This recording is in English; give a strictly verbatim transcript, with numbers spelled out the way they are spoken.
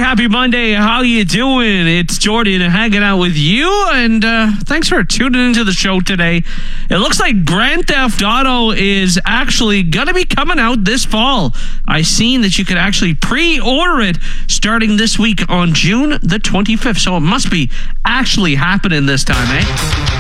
happy Monday. How you doing? It's Jordan hanging out with you, and uh, thanks for tuning into the show today. It looks like Grand Theft Auto is actually going to be coming out this fall. I seen that you could actually pre-order it starting this week on June the twenty-fifth, so it must be actually happening this time, eh?